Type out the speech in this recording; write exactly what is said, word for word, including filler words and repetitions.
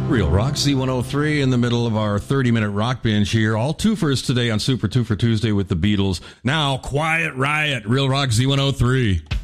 Real Rock Z one oh three in the middle of our thirty-minute rock binge here. All twofers today on Super Twofer Tuesday with the Beatles. Now, Quiet Riot, Real Rock Z one oh three.